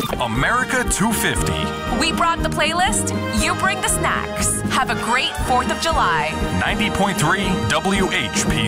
America 250. We brought the playlist, you bring the snacks. Have a great 4th of July. 90.3 WHP.